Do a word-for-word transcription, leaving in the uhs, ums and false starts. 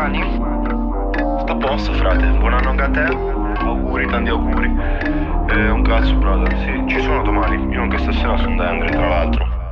domani? Sta a posto, frate. Buon anno anche a te. Auguri, tanti auguri. Eh, un cazzo, brother. Sì, ci sono domani. Io anche stasera sono da Andre, tra l'altro.